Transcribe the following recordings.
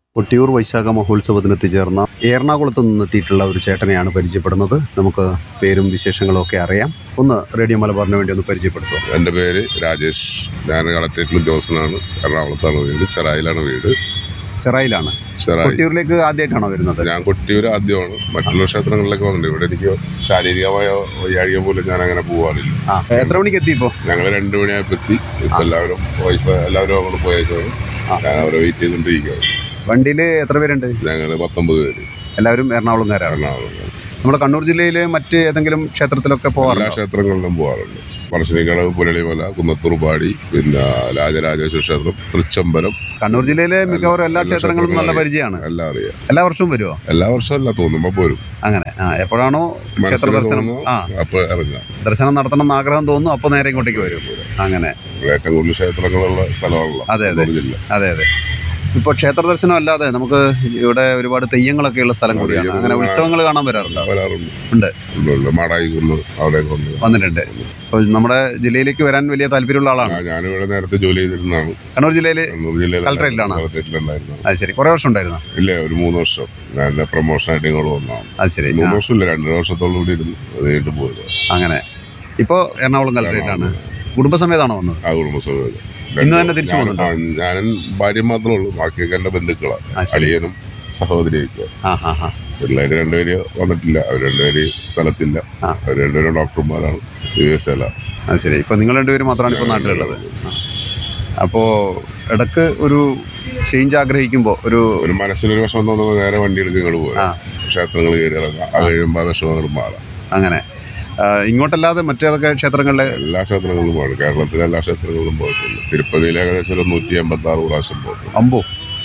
കൊട്ടിയൂർ വൈശാഖ മഹോത്സവത്തിന് എത്തിച്ചേർന്ന എറണാകുളത്ത് നിന്നെത്തിയിട്ടുള്ള ഒരു ചേട്ടനെയാണ് പരിചയപ്പെടുന്നത്. നമുക്ക് പേരും വിശേഷങ്ങളും ഒക്കെ അറിയാം. ഒന്ന് റേഡിയോ മലബാറിന് വേണ്ടി ഒന്ന് പരിചയപ്പെടുത്തുക. എൻ്റെ പേര് രാജേഷ്. ഞാൻ കളക്ടറേറ്റിൽ ഉദ്യോഗസ്ഥനാണ്. എറണാകുളത്താണ് വീട്. ചെറായിലാണ് വീട്. ചെറായിലാണ്. കൊട്ടിയൂരിലേക്ക് ആദ്യമായിട്ടാണോ വരുന്നത്? ഞാൻ കൊട്ടിയൂർ ആദ്യമാണ്. മറ്റുള്ള ക്ഷേത്രങ്ങളിലൊക്കെ വന്നിട്ടുണ്ട്. ഇവിടെ എനിക്ക് ശാരീരികമായ വയ്യാഴിക പോലും ഞാൻ അങ്ങനെ പോകാറില്ല. എത്ര മണിക്ക് എത്തി? ഇപ്പോൾ ഞങ്ങൾ 2 മണിയായപ്പോൾ എത്തി. ഇപ്പം എല്ലാവരും അങ്ങോട്ട് പോയേക്കാണ്. ഞാൻ അവരെ വെയിറ്റ് ചെയ്തുകൊണ്ടിരിക്കുകയാണ്. വണ്ടിയിൽ എത്ര പേരുണ്ട്? ഞങ്ങൾ 19 പേര്. എല്ലാവരും എറണാകുളംകാരാണ്. നമ്മുടെ കണ്ണൂർ ജില്ലയിലെ മറ്റ് ഏതെങ്കിലും ക്ഷേത്രത്തിലൊക്കെ പോകാറുണ്ട്? എല്ലാ ക്ഷേത്രങ്ങളിലും പോകാറുണ്ട്. പറശ്ശിനിക്കടവ്, പുരളിമല, കുന്നത്തൂർപാടി, പിന്നെ രാജരാജേശ്വര ക്ഷേത്രം, തൃച്ചംബരം. കണ്ണൂർ ജില്ലയിലെ മിക്കവാറും എല്ലാ ക്ഷേത്രങ്ങളും നല്ല പരിചയമാണ്. എല്ലാം അറിയാം. എല്ലാ വർഷവും വരുമോ? എല്ലാ വർഷവും അല്ല, തോന്നുമ്പോൾ പോരും. അങ്ങനെ എപ്പോഴാണോ ക്ഷേത്ര ദർശനം അപ്പോൾ ഇറങ്ങാം. ദർശനം നടത്തണം എന്ന് ആഗ്രഹം തോന്നുന്നു, അപ്പോൾ നേരെ ഇങ്ങോട്ടേക്ക് വരും. അങ്ങനെ ഏറ്റവും കൂടുതൽ ക്ഷേത്രങ്ങളുള്ള സ്ഥലമാണല്ലോ. അതെ. ഇപ്പോൾ ക്ഷേത്ര ദർശനം അല്ലാതെ നമുക്ക് ഇവിടെ ഒരുപാട് തെയ്യങ്ങളൊക്കെ ഉള്ള സ്ഥലം കൂടിയാണ്. അങ്ങനെ ഉത്സവങ്ങൾ കാണാൻ വരാറുണ്ട്. മാടായിക്കുന്ന് അവിടെ വന്നിട്ടുണ്ട്. അപ്പോൾ നമ്മുടെ ജില്ലയിലേക്ക് വരാൻ വലിയ താല്പര്യമുള്ള ആളാണ്. ഞാനിവിടെ നേരത്തെ ജോലി ചെയ്തിരുന്നതാണ്. കണ്ണൂർ ജില്ലയിൽ കളക്ടറേറ്റിലാണ്. അത് ശരി. കുറേ വർഷം ഉണ്ടായിരുന്നു? ഇല്ല, ഒരു 3 വർഷം. ഞാൻ പ്രൊമോഷനായിട്ട് ഇങ്ങോട്ട് വന്നതാണ്. അത് ശരി. 3 വർഷമില്ല, 2 വർഷത്തോളം കൂടി ഇരുന്ന് നേരിട്ട് പോയത്. അങ്ങനെ ഇപ്പോൾ എറണാകുളം കളക്ടറേറ്റാണ്. കുടുംബസമേതാണോ വന്നത്? ആ, കുടുംബസമേതം. ഇന്ന് തന്നെ തിരിച്ചു പോകുന്നുണ്ടോ? ഞാനും ഭാര്യ മാത്രമേ ഉള്ളൂ. ബാക്കിയൊക്കെ എൻ്റെ ബന്ധുക്കളാണ്. അളിയനും സഹോദരിയൊക്കെ. പിള്ളേര് 2 പേര് വന്നിട്ടില്ല. അവർ 2 പേര് സ്ഥലത്തില്ല. അവർ 2 പേരും ഡോക്ടർമാരാണ്. USA. അത് ശരി. ഇപ്പം നിങ്ങൾ 2 പേര് മാത്രമാണ് ഇപ്പോൾ നാട്ടിലുള്ളത്. അപ്പോൾ ഇടയ്ക്ക് ഒരു ചേഞ്ച് ആഗ്രഹിക്കുമ്പോൾ ഒരു മനസ്സിലൊരു വിഷമം തോന്നുമ്പോൾ നേരെ വണ്ടി എടുക്കുക ഇങ്ങോട്ട് പോകാം. ക്ഷേത്രങ്ങൾ കയറി ഇറങ്ങാം. അത് കഴിയുമ്പോൾ ആ വിഷമങ്ങൾ മാറാം. അങ്ങനെ ഇങ്ങോട്ടല്ലാതെ മറ്റേതൊക്കെ ക്ഷേത്രങ്ങളിലെ? എല്ലാ ക്ഷേത്രങ്ങളിലും പോയി. കേരളത്തിലെ എല്ലാ ക്ഷേത്രങ്ങളിലും പോയിട്ടുണ്ട്. തിരുപ്പതിയിൽ ഏകദേശം ഒരു 186 പ്രാവശ്യം പോയിട്ടുണ്ട്. അമ്പോ,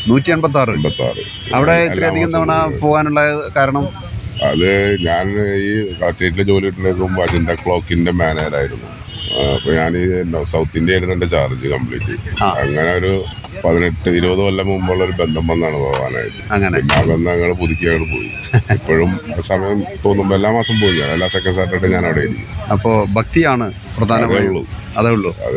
186. അവിടെ ഇത്രയധികം തവണ പോകാനുള്ള കാരണം? അത് ഞാൻ ഈ കളക്ടറേറ്റിലെ ജോലി കിട്ടുന്നതിന് അജന്ത ക്ലോക്കിന്റെ മാനേജറായിരുന്നു. അപ്പോൾ ഞാൻ ഈ സൗത്ത് ഇന്ത്യ ആയിരുന്നു എൻ്റെ ചാർജ് കംപ്ലീറ്റ്. അങ്ങനെ ഒരു 18-20 കൊല്ലം മുമ്പുള്ള ഒരു ബന്ധം വന്നാണ് പോകാനായിട്ട്. ആ ബന്ധം അങ്ങനെ പുതുക്കിയാണ് പോയി. ഇപ്പോഴും സമയം തോന്നുമ്പോൾ എല്ലാ മാസം പോയി. ഞാൻ എല്ലാ സെക്കൻഡ് സാറ്റർഡേ ഞാൻ അവിടെ ഇരിക്കും. അപ്പോൾ ഭക്തിയാണ് പ്രധാനമായുള്ളൂ. അതേ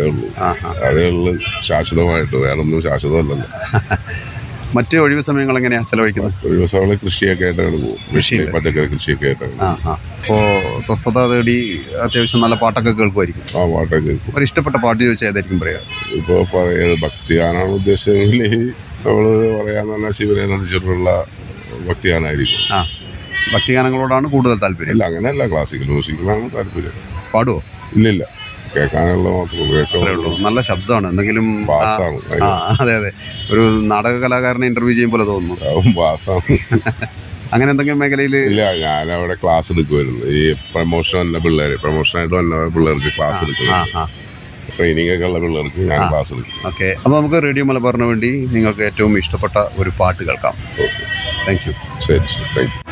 ഉള്ളൂ ശാശ്വതമായിട്ട്. വേറൊന്നും ശാശ്വതമല്ലല്ലോ. മറ്റ് ഒഴിവ് സമയങ്ങൾ എങ്ങനെയാണ് ചെലവഴിക്കുന്നത്? ഒഴിവ് സമയങ്ങൾ കൃഷിയൊക്കെ ആയിട്ടാണ് പോകും. പച്ചക്കറി കൃഷിയൊക്കെ ആയിട്ടാണ്. അപ്പോൾ സ്വസ്ഥത തേടി അത്യാവശ്യം നല്ല പാട്ടൊക്കെ കേൾക്കുമായിരിക്കും. പാട്ടൊക്കെ കേൾക്കും. ഒരു ഇഷ്ടപ്പെട്ട പാട്ട് ചോദിച്ചാൽ ഏതായിരിക്കും പറയാം? ഇപ്പോൾ ഭക്തിഗാനാണ് ഉദ്ദേശിച്ചെങ്കിൽ നമ്മൾ പറയാന്ന് പറഞ്ഞാൽ ശിവനെ നന്ദിച്ചിട്ടുള്ള ഭക്തിഗാനായിരിക്കും. ഭക്തിഗാനങ്ങളോടാണ് കൂടുതൽ താല്പര്യം? ഇല്ല, അങ്ങനെയല്ല. ക്ലാസിക്കൽ മ്യൂസിക്കിലാണ് താല്പര്യം. പാടുവോ? ഇല്ല, കേൾക്കാനുള്ള മാത്രമേ. നല്ല ശബ്ദമാണ്. എന്തെങ്കിലും അതെ ഒരു നാടക കലാകാരനെ ഇന്റർവ്യൂ ചെയ്യും പോലെ തോന്നുന്നു. അങ്ങനെ എന്തെങ്കിലും മേഖലയിൽ? ഇല്ല, ഞാനവിടെ ക്ലാസ് എടുക്കുമായിരുന്നു. ഈ പ്രൊമോഷനായിട്ട് വന്ന പിള്ളേർക്ക് ക്ലാസ് എടുക്കുന്നു. ട്രെയിനിങ് ഒക്കെ ഉള്ള പിള്ളേർക്ക് ഞാൻ ക്ലാസ് എടുക്കും. ഓക്കെ. അപ്പോൾ നമുക്ക് റേഡിയോ മലബാറിന് വേണ്ടി നിങ്ങൾക്ക് ഏറ്റവും ഇഷ്ടപ്പെട്ട ഒരു പാട്ട് കേൾക്കാം. ശരി, താങ്ക് യു.